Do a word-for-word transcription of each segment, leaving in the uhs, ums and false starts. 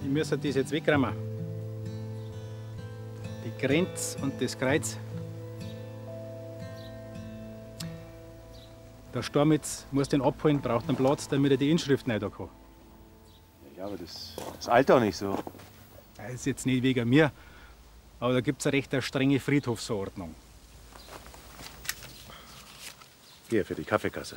Ich muss das jetzt wegräumen. Die Grenz und das Kreuz. Der Stormitz muss den abholen, braucht einen Platz, damit er die Inschrift rein da kann. Ja, aber das, das eilt auch nicht so. Das ist jetzt nicht wegen mir, aber da gibt es eine recht eine strenge Friedhofsverordnung. Hier, für die Kaffeekasse.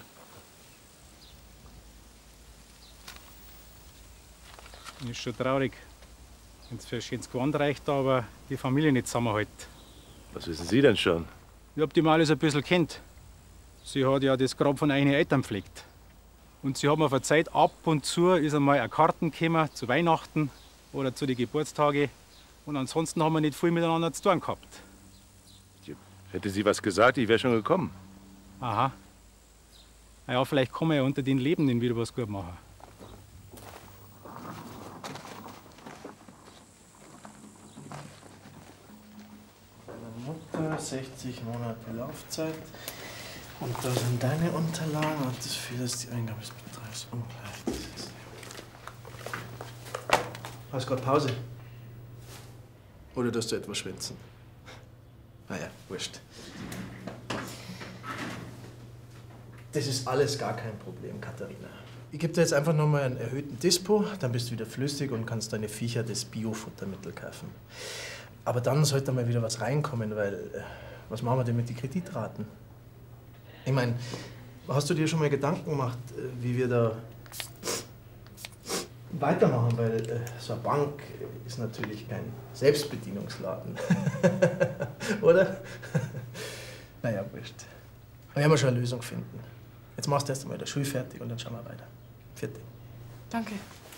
Ist schon traurig, wenn es für ein schönes Gewand reicht, aber die Familie nicht zusammenhält. Was wissen Sie denn schon? Ich hab die mal alles ein bisschen kennt. Sie hat ja das Grab von eigenen Eltern gepflegt. Und sie haben auf eine Zeit ab und zu ist einmal eine Karten gekommen, zu Weihnachten oder zu den Geburtstagen. Und ansonsten haben wir nicht viel miteinander zu tun gehabt. Hätte sie was gesagt, ich wäre schon gekommen. Aha. Na ja, vielleicht kann man ja unter den Lebenden wieder was gut machen. Mutter, sechzig Monate Laufzeit. Und da sind deine Unterlagen und das für das die Eingabe des Betrags ungleich. Hast du gerade Pause? Oder darfst du etwas schwänzen? Naja, wurscht. Das ist alles gar kein Problem, Katharina. Ich gebe dir jetzt einfach nochmal einen erhöhten Dispo, dann bist du wieder flüssig und kannst deine Viecher das Biofuttermittel kaufen. Aber dann sollte mal wieder was reinkommen, weil äh, was machen wir denn mit den Kreditraten? Ich meine, hast du dir schon mal Gedanken gemacht, äh, wie wir da weitermachen? Weil äh, so eine Bank ist natürlich kein Selbstbedienungsladen. Oder? Naja, wurscht. Wir werden schon eine Lösung finden. Jetzt machst du erst einmal der Schule fertig und dann schauen wir weiter. Vierte. Danke.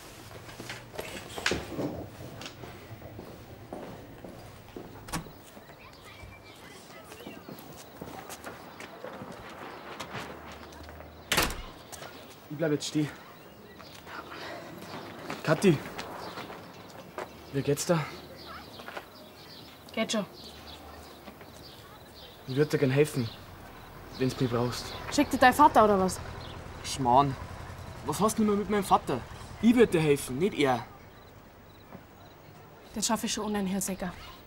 Ich bleib jetzt stehen. Kathi, wie geht's da? Geht schon. Ich würde dir gern helfen, wenn du mich brauchst. Schickt dir dein Vater oder was? Schmarrn, was hast du denn immer mit meinem Vater? Ich würde dir helfen, nicht er. Das schaffe ich schon ohne einen Herr Secker.